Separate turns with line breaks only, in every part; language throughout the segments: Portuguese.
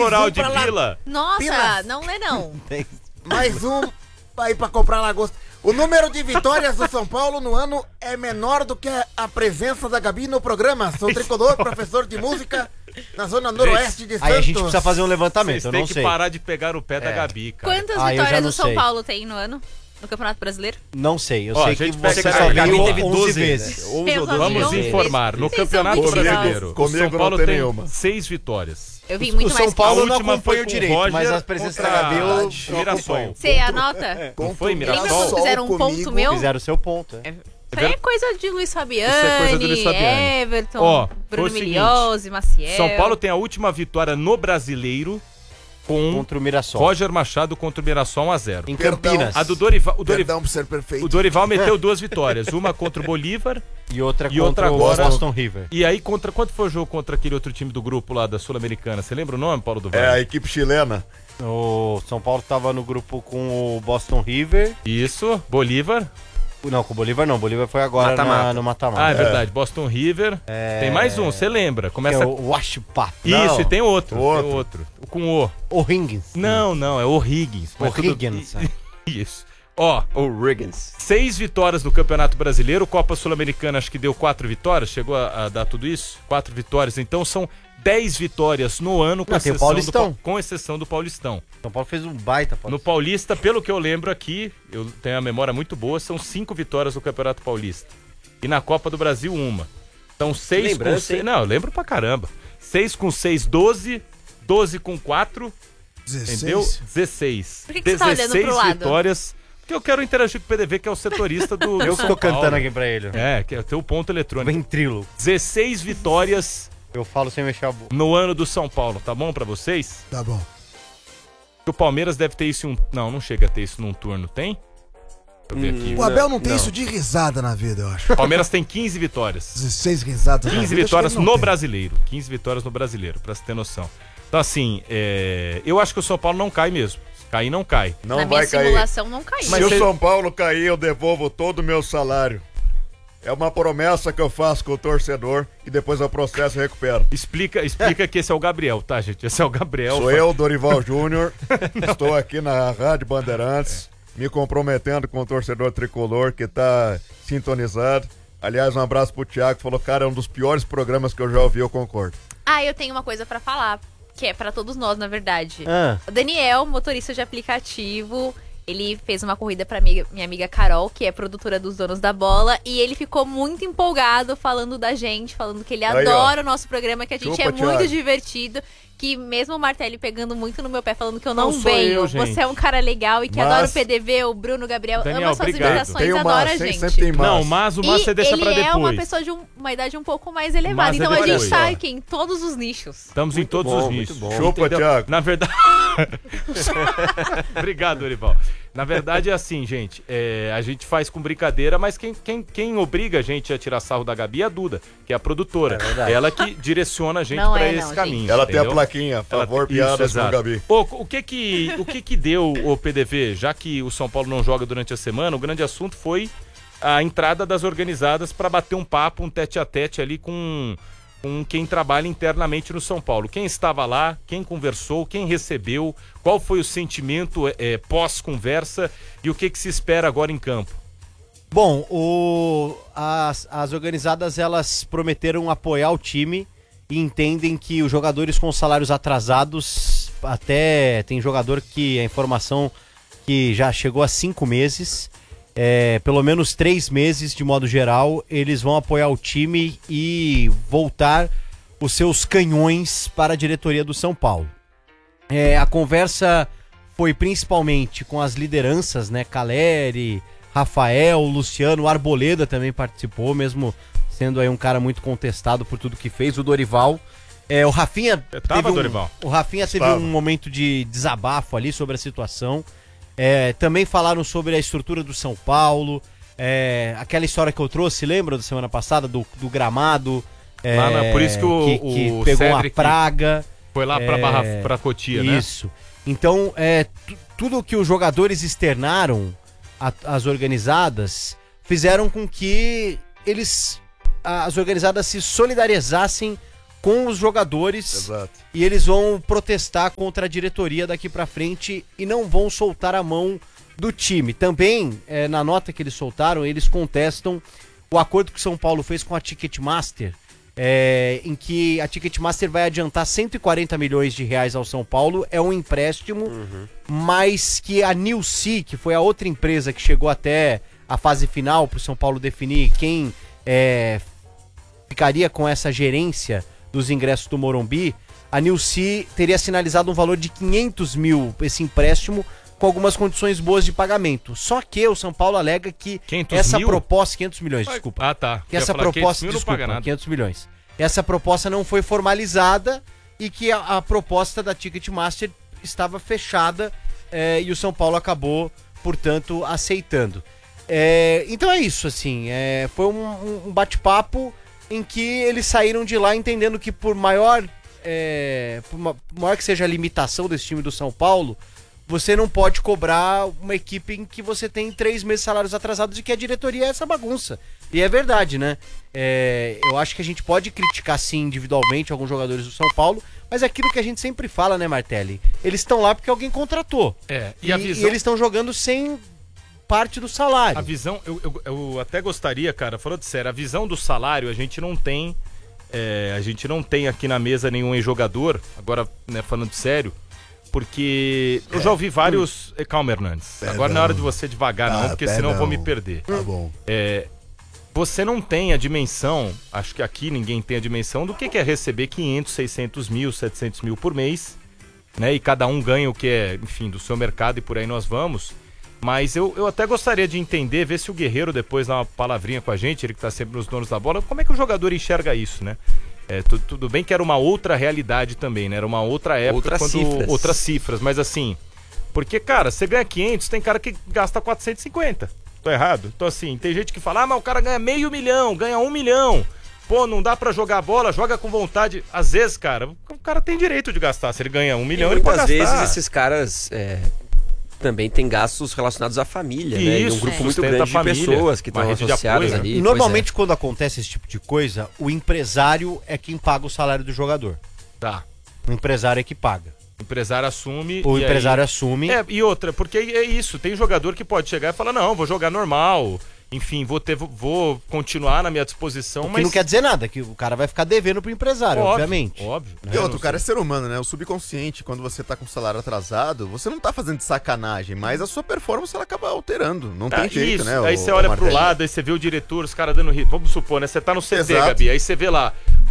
floral de pila.
Nossa,
Pilas.
não lê não.
Mais um aí pra comprar lagosta. O número de vitórias do São Paulo no ano é menor do que a presença da Gabi no programa. Sou tricolor, professor de música na zona noroeste de Santos.
Aí a gente precisa fazer um levantamento,
Vocês
eu
têm
não
que
sei.
parar de pegar o pé da Gabi, cara.
Quantas
eu já
vitórias
não
o São
sei.
Paulo tem no ano? No Campeonato Brasileiro?
Não sei, eu
Ó,
sei
a
que
gente
você
pega-
só
a Gabi
viu
teve
11
12
vezes.
Eu só vi
Vamos
11
informar.
vezes.
No
Vocês
Campeonato
são muito
Brasileiro, o
Comigo
São
não
Paulo
tem
tem
nenhuma.
6 vitórias.
Eu vi muito
O São
mais
Paulo
A
não
última
acompanha
foi
o
com
direito,
Roger
mas a presença da
contra
Gabi eu
Mirassol.
Você anota?
Não foi,
Lembra
Mirassol?
quando fizeram um ponto
comigo.
meu?
fizeram o seu ponto.
Isso aí é coisa de Luiz Fabiani,
Isso é coisa do Luiz Fabiani.
Everton,
Ó,
Bruno
foi o seguinte,
Miliose, Maciel.
São Paulo tem a última vitória no Brasileiro com
Contra o Mirassol.
Roger Machado contra o Mirassol 1-0.
Em
Perdão.
Campinas.
A do Dorival,
Perdão por ser perfeito.
o Dorival meteu 2 vitórias, uma contra o Bolívar
E outra
E outra
contra o
agora-
Boston River.
e aí contra quanto foi o jogo contra aquele outro time do grupo lá da Sul-Americana? Você lembra o nome, Paulo do
É a
Vale?
equipe chilena.
O São Paulo tava no grupo com o Boston River.
Isso, Bolívar.
Não, com o Bolívar não. O Bolívar foi agora
Mata-mata.
no
Ah, é
mata-mata.
verdade, Boston River. Tem mais um, você lembra?
Que
Começa
é o Washpap.
Isso,
Não,
e tem outro,
outro.
tem outro. Com o.
O Higgins.
Não, é o Higgins. mas tudo-
Higgins.
Isso. Ó,
O Riggins.
6 vitórias no Campeonato Brasileiro, Copa Sul-Americana acho que deu 4 vitórias, chegou a dar tudo isso? 4 vitórias, então são 10 vitórias no ano, com
Não, tem o
exceção,
Paulistão.
com exceção do Paulistão.
São Paulo fez um baita.
No Paulista, pelo que eu lembro aqui, eu tenho a memória muito boa, são 5 vitórias no Campeonato Paulista. E na Copa do Brasil, 1. Então 6 com
lembrança,
6.
hein?
Não, eu lembro pra caramba. 6 com 6, 12. 12 com 4,
16.
entendeu? 16.
Por que você tá olhando pro lado?
vitórias. Porque eu quero interagir com o PDV, que é o setorista do
Eu que
São
tô
Paulo.
cantando aqui pra ele.
É, que é o teu ponto eletrônico.
Ventrilo.
16 vitórias
Eu falo sem mexer a boca.
no ano do São Paulo, tá bom pra vocês?
Tá bom.
O Palmeiras deve ter isso em um... Não chega a ter isso num turno, tem? Deixa eu ver aqui.
O Abel não tem
Não.
isso de risada na vida, eu acho.
O Palmeiras tem 15 vitórias.
16 risadas. na
15
vida,
vitórias
acho que ele
no
não tem.
Brasileiro. 15 vitórias no Brasileiro, pra você ter noção. Então, assim, eu acho que o São Paulo não cai mesmo. Cair, não cai.
Não
Na
vai
minha
cair.
simulação não caiu.
Mas
Se
você-
o São Paulo cair, eu devolvo todo o meu salário. É uma promessa que eu faço com o torcedor e depois eu processo e recupero.
Explica que esse é o Gabriel, tá, gente? Esse é o Gabriel.
Sou eu, Dorival Júnior. Estou aqui na Rádio Bandeirantes, me comprometendo com o torcedor tricolor que tá sintonizado. Aliás, um abraço pro Thiago, que falou, cara, é um dos piores programas que eu já ouvi, eu concordo.
Ah, eu tenho uma coisa pra falar, que é pra todos nós, na verdade.
Ah,
O Daniel, motorista de aplicativo, ele fez uma corrida pra minha amiga Carol, que é produtora dos Donos da Bola, e ele ficou muito empolgado falando da gente, falando que ele
Aí,
adora o nosso programa, que a gente
Chupa,
é muito
Thiago.
divertido, que mesmo o Martelli pegando muito no meu pé, falando que eu não
Não sou
venho,
eu, gente.
você é um cara legal e que
Mas-
adora o PDV, o Bruno, o Gabriel,
Daniel,
ama suas
obrigado.
imitações,
Tem
adora a
uma,
gente.
sempre tem mais.
Não, mas o Mas você deixa pra
ele
depois.
é uma pessoa de uma idade um pouco mais elevada,
Mas é
então a gente
depois.
tá aqui em todos os nichos.
Estamos em todos
bom,
os
muito
nichos.
bom.
Chupa,
Entendeu?
Thiago.
Na verdade. Obrigado, Dorival. Na verdade é assim, gente. A gente faz com brincadeira, mas quem obriga a gente a tirar sarro da Gabi é a Duda, que é a produtora.
É verdade.
Ela que direciona a gente
Não
pra
é,
esse
não,
caminho.
Ela tem a
entendeu?
plaquinha, favor,
Ela-
piadas
isso,
com o
exato.
Gabi.
Ô, o que deu, o PDV, já que o São Paulo não joga durante a semana, o grande assunto foi a entrada das organizadas para bater um papo, um tete-a-tete ali com quem trabalha internamente no São Paulo. Quem estava lá, quem conversou, quem recebeu, qual foi o sentimento pós-conversa e o que se espera agora em campo?
bom, as organizadas elas prometeram apoiar o time e entendem que os jogadores com salários atrasados, até tem jogador que a informação que já chegou a 5 meses, pelo menos 3 meses de modo geral, eles vão apoiar o time e voltar os seus canhões para a diretoria do São Paulo. A conversa foi principalmente com as lideranças, né? Caleri, Rafael, Luciano, Arboleda também participou, mesmo sendo aí um cara muito contestado por tudo que fez. O Dorival. O Rafinha.
Tava, Dorival?
O Rafinha teve
Estava.
um momento de desabafo ali sobre a situação. Também falaram sobre a estrutura do São Paulo. Aquela história que eu trouxe, lembra da semana passada? Do gramado.
Por isso que
que
o
pegou
Cedric
uma praga.
foi lá pra Cotia, né?
Isso. Então, tudo que os jogadores externaram, as organizadas, fizeram com que as organizadas se solidarizassem com os jogadores.
Exato.
E eles vão protestar contra a diretoria daqui pra frente e não vão soltar a mão do time. Também, na nota que eles soltaram, eles contestam o acordo que o São Paulo fez com a Ticketmaster, em que a Ticketmaster vai adiantar 140 milhões de reais ao São Paulo. É um empréstimo, mas que a Nilce, que foi a outra empresa que chegou até a fase final para o São Paulo definir quem ficaria com essa gerência dos ingressos do Morumbi, a Nilce teria sinalizado um valor de 500 mil esse empréstimo, com algumas condições boas de pagamento. Só que o São Paulo alega que
500
essa
mil?
proposta... 500 milhões, desculpa.
Ah, tá.
Que essa proposta, desculpa, 500 milhões. Essa proposta não foi formalizada e que a proposta da Ticketmaster estava fechada e o São Paulo acabou, portanto, aceitando. Então é isso, assim, foi um bate-papo em que eles saíram de lá entendendo que por maior que seja a limitação desse time do São Paulo, você não pode cobrar uma equipe em que você tem 3 meses de salários atrasados e que a diretoria é essa bagunça. E é verdade, né? Eu acho que a gente pode criticar, sim, individualmente alguns jogadores do São Paulo, mas é aquilo que a gente sempre fala, né, Martelli? Eles estão lá porque alguém contratou.
E a visão...
e eles estão jogando sem parte do salário.
A visão, eu até gostaria, cara, falando de sério, a visão do salário a gente não tem aqui na mesa nenhum jogador, agora, né, falando de sério, porque eu já ouvi vários... Calma, Hernandes. Agora não é hora de você devagar, não, porque senão eu vou me perder.
Tá bom.
Você não tem a dimensão, acho que aqui ninguém tem a dimensão do que é receber 500, 600 mil, 700 mil por mês, né? E cada um ganha o que é, enfim, do seu mercado e por aí nós vamos. Mas eu até gostaria de entender, ver se o Guerreiro depois dá uma palavrinha com a gente, ele que tá sempre nos donos da bola, como é que o jogador enxerga isso, né? Tudo bem que era uma outra realidade também, né? Era uma outra época, outras cifras, mas assim, porque, cara, você ganha 500, tem cara que gasta 450, tô errado? Então assim, tem gente que fala, mas o cara ganha $500 mil, ganha 1 milhão, pô, não dá pra jogar bola, joga com vontade. Às vezes, cara, o cara tem direito de gastar, se ele ganha 1 milhão, ele pode gastar.
Muitas vezes esses caras... também tem gastos relacionados à família, né? E um grupo muito grande de pessoas que estão associadas ali.
Normalmente, quando acontece esse tipo de coisa, o empresário é quem paga o salário do jogador.
Tá.
O empresário é que paga.
O empresário assume.
O empresário assume.
E outra, porque é isso, tem jogador que pode chegar e falar, não, vou jogar normal. Enfim, vou continuar na minha disposição,
mas... Que não quer dizer nada, que o cara vai ficar devendo pro empresário, obviamente.
Óbvio.
E outro, o cara é ser humano, né? O subconsciente, quando você tá com o salário atrasado, você não tá fazendo de sacanagem, mas a sua performance ela acaba alterando. Não tem jeito, né?
Aí você olha pro lado, aí você vê o diretor, os caras dando ritmo. Vamos supor, né? Você tá no CT,
Exato.
Gabi, aí você vê lá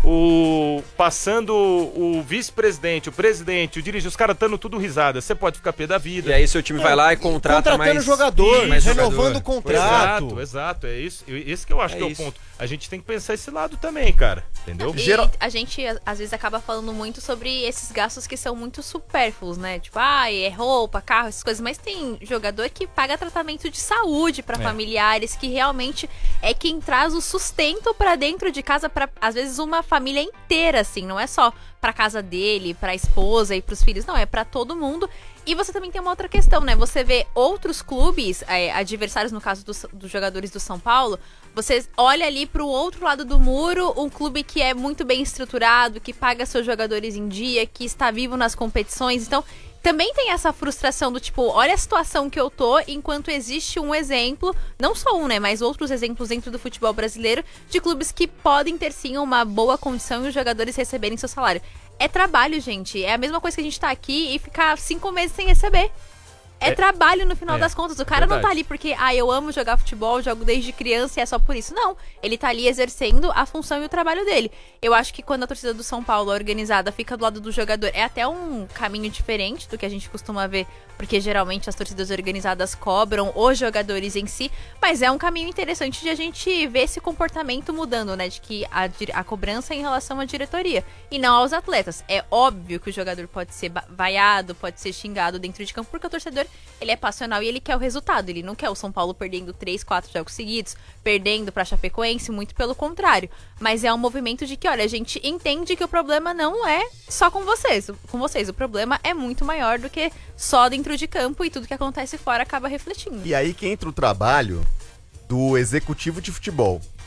passando o vice-presidente, o presidente, o dirigente, os caras dando tudo risada. Você pode ficar pé da vida.
E aí seu time vai lá e contrata mais...
jogador,
mais
renovando o contrato.
Exato, é isso. Esse que eu acho que é o ponto. A gente tem que pensar esse lado também, cara. Entendeu?
E a gente, às vezes, acaba falando muito sobre esses gastos que são muito supérfluos, né? Tipo, é roupa, carro, essas coisas. Mas tem jogador que paga tratamento de saúde pra familiares, que realmente é quem traz o sustento pra dentro de casa, pra, às vezes, uma família inteira, assim. Não é só pra casa dele, pra esposa e pros filhos. Não, é pra todo mundo. E você também tem uma outra questão, né? Você vê outros clubes, adversários no caso dos jogadores do São Paulo, você olha ali pro outro lado do muro, um clube que é muito bem estruturado, que paga seus jogadores em dia, que está vivo nas competições. Então, também tem essa frustração do tipo, olha a situação que eu tô, enquanto existe um exemplo, não só um, né? Mas outros exemplos dentro do futebol brasileiro, de clubes que podem ter sim uma boa condição e os jogadores receberem seu salário. É trabalho, gente. É a mesma coisa que a gente tá aqui e ficar 5 meses sem receber. É trabalho no final das contas. O cara não tá ali porque, eu amo jogar futebol, jogo desde criança e é só por isso. Não. Ele tá ali exercendo a função e o trabalho dele. Eu acho que quando a torcida do São Paulo, organizada, fica do lado do jogador, é até um caminho diferente do que a gente costuma ver, porque geralmente as torcidas organizadas cobram os jogadores em si, mas é um caminho interessante de a gente ver esse comportamento mudando, né? De que a cobrança é em relação à diretoria e não aos atletas. É óbvio que o jogador pode ser vaiado, pode ser xingado dentro de campo, porque o torcedor, ele é passional e ele quer o resultado. Ele não quer o São Paulo perdendo 3, 4 jogos seguidos, perdendo pra Chapecoense, muito pelo contrário. Mas é um movimento de que, olha, a gente entende que o problema não é só com vocês. O problema é muito maior do que só dentro de campo e tudo que acontece fora acaba refletindo.
E aí que entra o trabalho do executivo de futebol.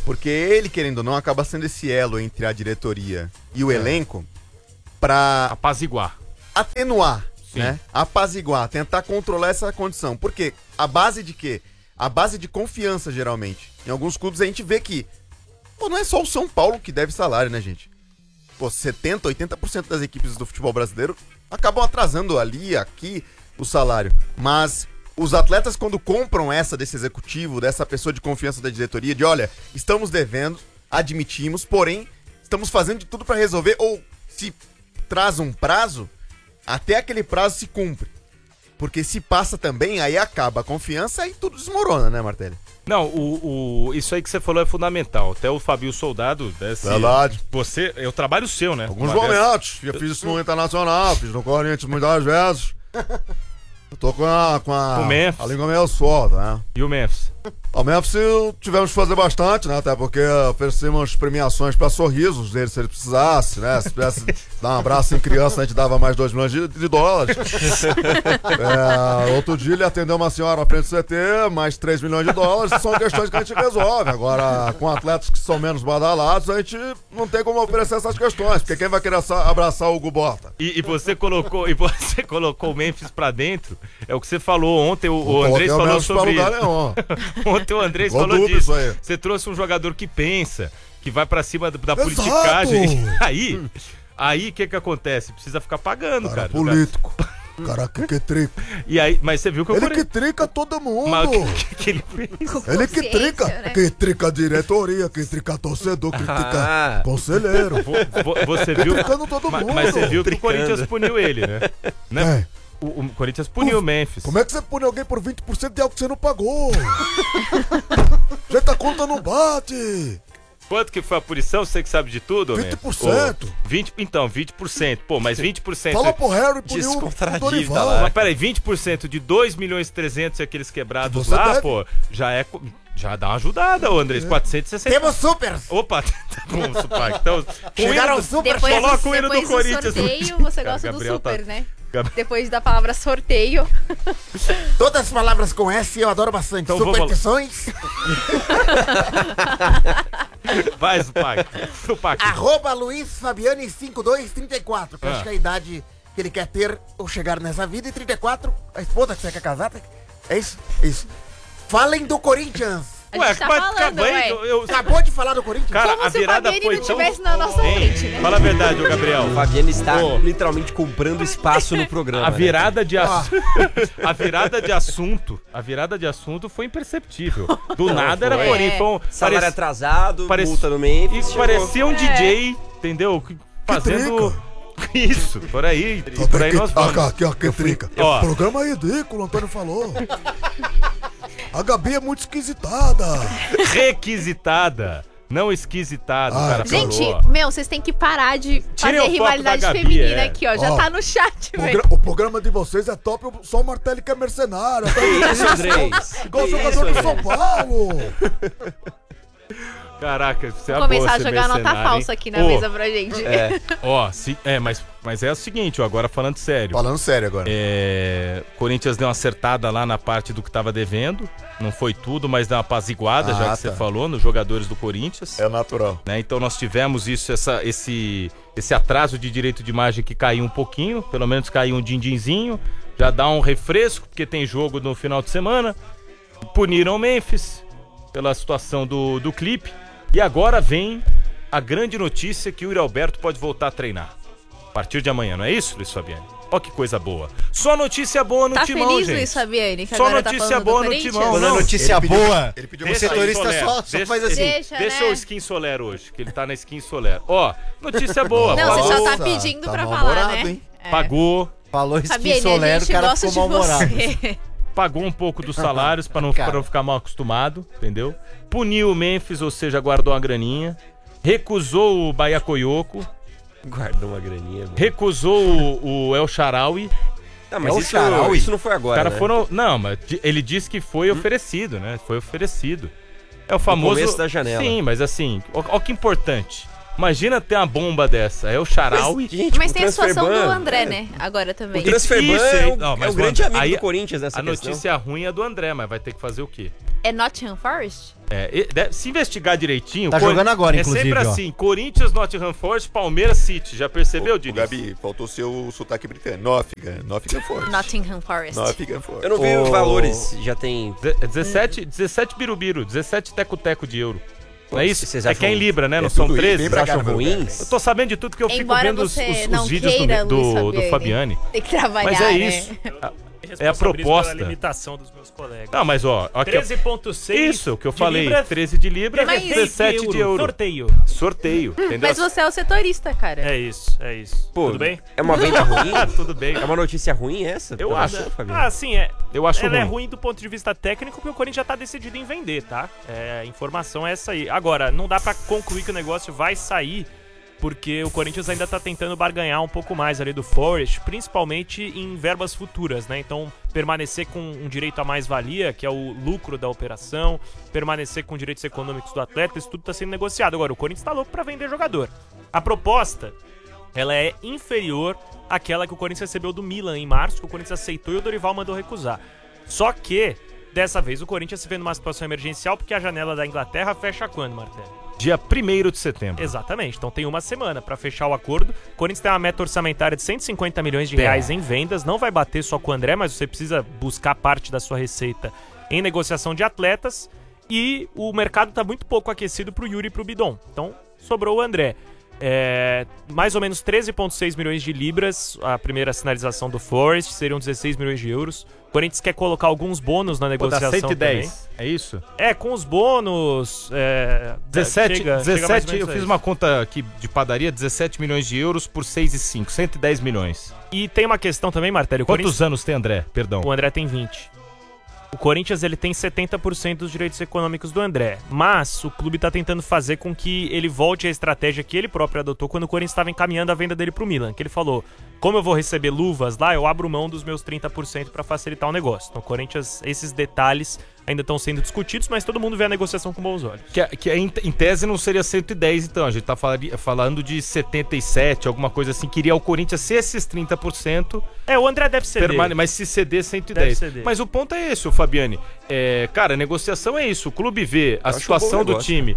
Porque ele, querendo ou não, acaba sendo esse elo entre a diretoria e o elenco pra
apaziguar.
Atenuar, né? Apaziguar, tentar controlar essa condição. Porque a base de quê? A base de confiança, geralmente. Em alguns clubes a gente vê que, pô, não é só o São Paulo que deve salário, né, gente? Pô, 70%, 80% das equipes do futebol brasileiro acabam atrasando ali, aqui, o salário. Mas os atletas, quando compram essa desse executivo, dessa pessoa de confiança da diretoria, de olha, estamos devendo, admitimos, porém, estamos fazendo de tudo pra resolver, ou se traz um prazo, até aquele prazo se cumpre. Porque se passa também, aí acaba a confiança e tudo desmorona, né, Martelli?
Não, isso aí que você falou é fundamental. Até o Fabio Soldado...
Verdade.
É o trabalho seu, né?
Alguns momentos. Eu fiz isso no Internacional, fiz no Corinthians muitas vezes. Eu tô com
o Memphis.
A língua meio solta, né?
E o Memphis?
O Memphis tivemos que fazer bastante, né? Até porque oferecemos premiações pra sorrisos dele se ele precisasse, né? Se pudesse dar um abraço em criança, a gente dava mais 2 milhões de dólares. Outro dia ele atendeu uma senhora à frente do CT, mais 3 milhões de dólares. São questões que a gente resolve. Agora, com atletas que são menos badalados, a gente não tem como oferecer essas questões, porque quem vai querer abraçar o Hugo Bota?
E você colocou o Memphis pra dentro. É o que você falou ontem, o Andrés falou sobre isso. Ontem o Andrés falou disso. Você trouxe um jogador que pensa, que vai pra cima da politicagem. Aí o que acontece? Precisa ficar pagando, cara.
Político. Cara, que trica.
E aí, mas você viu que
ele que trica todo mundo.
Mas o que ele fez?
Ele que trica. Né? Que trica a diretoria, que trica torcedor, que trica conselheiro.
Você viu?
Tricando todo mundo.
Mas você viu que o Corinthians puniu ele, né? O Corinthians puniu o Memphis.
Como é que você pune alguém por 20% de algo que você não pagou? Gente, a conta não bate.
Quanto que foi a punição? Você que sabe de tudo,
20%.
20%. Pô, mas 20%...
Fala pro Harry, puniu o Dorival.
Mas peraí, 20% de 2.300.000 e aqueles quebrados lá, deve. Pô, já dá uma ajudada, ô Andrés. 460.
Temos supers.
Opa, tá bom, super. Então,
chegaram os supers.
Coloca o hino do Corinthians.
Sorteio, você gosta do super, né? Depois da palavra sorteio.
Todas as palavras com S eu adoro bastante. Então, superstições.
Vai, Zupac.
@LuizFabiani5234, que acho que é a idade que ele quer ter ou chegar nessa vida. E 34, a esposa que você quer casar. É isso? Isso. Falem do Corinthians. Acabou de falar do Corinthians?
Cara,
como
a virada
se o
foi
não tivesse na nossa frente, né?
Fala a verdade, ô Gabriel.
O Fabiano está literalmente comprando espaço no programa.
A virada de assunto foi imperceptível. Do nada era Corinthians.
Salário atrasado, multa no Memphis.
E parecia um DJ, entendeu? Fazendo isso, por aí nós vamos.
Que trica. Programa ridículo, o Antônio falou. A Gabi é muito esquisitada.
Requisitada. Não esquisitada, o cara
gente,
falou.
vocês têm que parar de fazer rivalidade feminina aqui, ó. Já tá no chat, velho.
O programa de vocês é top, só o Martelli que é mercenário.
Isso, Andrés.
Igual o jogador do São Paulo.
Caraca, você é
vou começar a jogar nota falsa aqui na mesa pra gente.
Mas é o seguinte, agora falando sério.
Falando sério agora.
Corinthians deu uma acertada lá na parte do que tava devendo. Não foi tudo, mas deu uma apaziguada, já que você falou, nos jogadores do Corinthians.
É natural.
Né? Então nós tivemos esse atraso de direito de imagem que caiu um pouquinho, pelo menos caiu um din-dinzinho. Já dá um refresco, porque tem jogo no final de semana. Puniram o Memphis pela situação do clipe. E agora vem a grande notícia que o Yuri Alberto pode voltar a treinar. A partir de amanhã, não é isso, Luiz Fabiani? Ó que coisa boa. Só notícia boa no timão,
feliz,
gente.
Luiz Fabiani, que
só
agora
notícia boa no timão.
Quando é notícia boa,
ele pediu
o setorista só faz assim.
Deixa o Skin Soler hoje, que ele tá na Skin Soler. Ó, notícia boa.
Não, você só tá pedindo pra falar, né?
Hein?
Pagou.
Falou Skin Soler, o cara ficou mal-humorado.
Pagou um pouco dos salários pra não ficar mal acostumado, entendeu? Puniu o Memphis, ou seja, guardou uma graninha. Recusou o Bahia Coyoco.
Guardou uma graninha.
Recusou o El Shaarawy.
Mas isso não foi agora,
cara, né? Não, mas ele disse que foi oferecido, né? Foi oferecido. É o famoso...
No começo da janela.
Sim, mas assim, ó que importante. Imagina ter uma bomba dessa. É o Charaui.
Mas tem a situação do André, né? Agora também.
O Transferban é o grande amigo do Corinthians nessa questão.
A notícia ruim é do André, mas vai ter que fazer o quê?
É Nottingham Forest?
Se investigar direitinho...
Tá jogando agora, inclusive.
É sempre assim, Corinthians, Nottingham Forest, Palmeiras, City. Já percebeu, Diniz?
Gabi, faltou seu sotaque britânico. Nottingham Forest.
Nottingham Forest.
Nottingham Forest.
Eu não vi os valores, já tem...
17 birubiru, 17 teco-teco de euro. Não é isso?
Vocês
É que é em Libra, né? Não
tudo
são 13.
Vocês acham ruins?
Eu tô sabendo de tudo que eu fico
Embora
vendo os
você não
vídeos
queira,
do Fabiani.
Tem que trabalhar,
Mas é
né?
isso. É a proposta.
Pela limitação dos meus colegas.
Não, mas ó...
13,6
Isso, que eu falei.
Libra,
13 de Libra,
Mas
17 de euro.
Sorteio.
Entendeu?
Mas você é o setorista, cara.
É isso.
Pô,
Tudo bem?
É uma venda ruim?
Tudo bem.
É uma notícia ruim essa?
Eu acho.
Ah, sim, é.
Eu acho
Ela
ruim.
é ruim do ponto de vista técnico porque o Corinthians já tá decidido em vender, tá? A informação é essa aí. Agora, não dá pra concluir que o negócio vai sair porque o Corinthians ainda tá tentando barganhar um pouco mais ali do Forest, principalmente em verbas futuras, né? Então, permanecer com um direito a mais-valia, que é o lucro da operação, permanecer com direitos econômicos do atleta, isso tudo tá sendo negociado. Agora, o Corinthians tá louco pra vender jogador. A proposta, ela é inferior àquela que o Corinthians recebeu do Milan em março, que o Corinthians aceitou e o Dorival mandou recusar. Só que, dessa vez, o Corinthians se vê numa situação emergencial porque a janela da Inglaterra fecha quando, Martelo?
Dia 1º de setembro.
Exatamente, então tem uma semana pra fechar o acordo. O Corinthians tem uma meta orçamentária de 150 milhões de reais em vendas, não vai bater só com o André, mas você precisa buscar parte da sua receita em negociação de atletas. E o mercado tá muito pouco aquecido pro Yuri e pro Bidon, então sobrou o André. Mais ou menos 13,6 milhões de libras a primeira sinalização do Forest, seriam 16 milhões de euros. O Corinthians quer colocar alguns bônus na negociação.
Dá 110,
também.
é isso?
Com os bônus.
17,
chega mais ou menos
eu fiz uma conta aqui de padaria, 17 milhões de euros por 6,5, 110 milhões.
E tem uma questão também, Martelo.
Quantos anos tem André? Perdão.
O André tem 20. O Corinthians ele tem 70% dos direitos econômicos do André, mas o clube está tentando fazer com que ele volte à estratégia que ele próprio adotou quando o Corinthians estava encaminhando a venda dele para o Milan, que ele falou, como eu vou receber luvas lá, eu abro mão dos meus 30% para facilitar o negócio. Então o Corinthians, esses detalhes ainda estão sendo discutidos, mas todo mundo vê a negociação com bons olhos.
Que em tese não seria 110, então. A gente tá falando de 77, alguma coisa assim. Queria o Corinthians ser esses 30%.
O André deve ceder.
Mas se ceder, 110. Mas o ponto é esse, o Fabiani. Cara, negociação é isso. O clube vê a situação do time.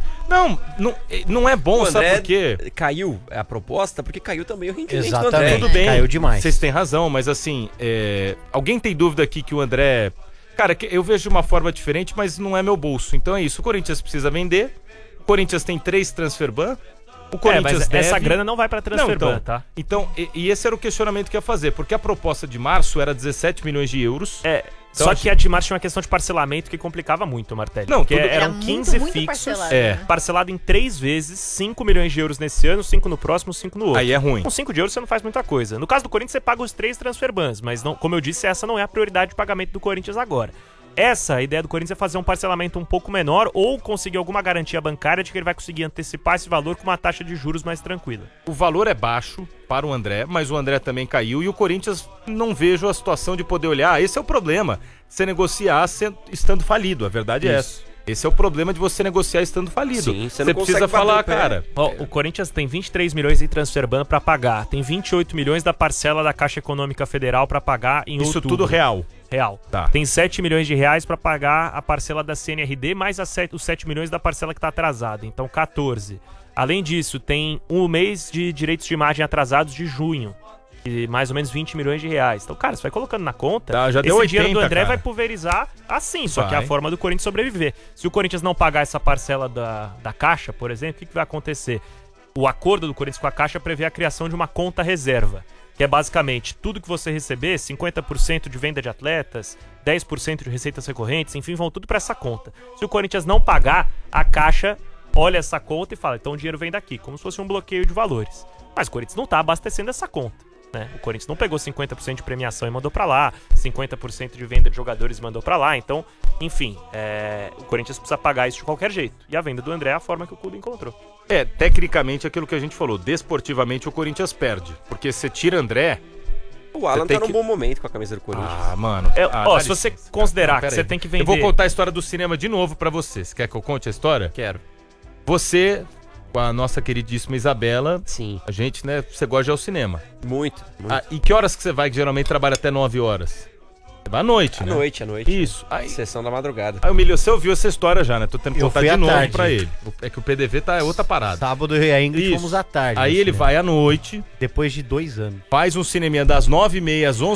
Não é bom, sabe por quê?
Caiu a proposta, porque caiu também o rendimento do
André.
Tudo bem.
Caiu demais.
Vocês têm razão, mas assim, alguém tem dúvida aqui que o André... Cara, eu vejo de uma forma diferente, mas não é meu bolso. Então é isso, o Corinthians precisa vender, o Corinthians tem 3 transferban, o Corinthians
mas
deve...
essa grana não vai pra transferban,
então,
tá?
Então, e esse era o questionamento que ia fazer, porque a proposta de março era 17 milhões de euros. Então,
só que a de março tinha uma questão de parcelamento que complicava muito, Martelli.
Não,
porque
tudo...
eram 15
muito
fixos,
parcelado,
parcelado em 3 vezes, 5 milhões de euros nesse ano, 5 no próximo, 5 no outro.
Aí é ruim.
Com 5 de euros você não faz muita coisa. No caso do Corinthians, você paga os 3 transferbans, mas não, como eu disse, essa não é a prioridade de pagamento do Corinthians agora. A ideia do Corinthians é fazer um parcelamento um pouco menor ou conseguir alguma garantia bancária de que ele vai conseguir antecipar esse valor com uma taxa de juros mais tranquila.
O valor é baixo para o André, mas o André também caiu e o Corinthians não vejo a situação de poder olhar. Esse é o problema, você negociar estando falido, a verdade é essa. Esse é o problema de você negociar estando falido.
Sim,
você precisa falar, cara.
O Corinthians tem 23 milhões em transferban para pagar, tem 28 milhões da parcela da Caixa Econômica Federal para pagar em outubro.
Isso tudo real.
Tá. Tem 7 milhões de reais para pagar a parcela da CNRD, mais os 7 milhões da parcela que tá atrasada, então 14. Além disso, tem um mês de direitos de imagem atrasados de junho, de mais ou menos 20 milhões de reais. Então, cara, você vai colocando na conta,
já deu 80,
dinheiro do André
cara.
Vai pulverizar assim, só que é a forma do Corinthians sobreviver. Se o Corinthians não pagar essa parcela da Caixa, por exemplo, o que vai acontecer? O acordo do Corinthians com a Caixa prevê a criação de uma conta reserva, que é basicamente tudo que você receber, 50% de venda de atletas, 10% de receitas recorrentes, enfim, vão tudo para essa conta. Se o Corinthians não pagar, a Caixa olha essa conta e fala, então o dinheiro vem daqui, como se fosse um bloqueio de valores. Mas o Corinthians não tá abastecendo essa conta, né? O Corinthians não pegou 50% de premiação e mandou para lá, 50% de venda de jogadores e mandou para lá, então, enfim, o Corinthians precisa pagar isso de qualquer jeito. E a venda do André é a forma que o clube encontrou.
Tecnicamente, aquilo que a gente falou, desportivamente o Corinthians perde, porque você tira André...
O Alan tá num bom momento com a camisa do Corinthians.
Mano.
Se você considerar que você tem que vender...
Eu vou contar a história do cinema de novo pra você. Você quer que eu conte a história?
Quero.
Você com a nossa queridíssima Isabela.
Sim.
A gente, né, você gosta de ir ao cinema.
Muito.
E que horas que você vai, que geralmente trabalha até 9 horas? Você vai à noite, né?
À noite.
Isso.
Aí, sessão da madrugada.
Aí o Milho, você ouviu essa história já, né? Tô tentando contar de novo
tarde.
pra ele. É que o PDV tá outra parada.
Sábado eu e a Ingrid fomos à tarde.
Aí ele vai à noite.
Depois de 2 anos.
Faz um cineminha das 9h30 às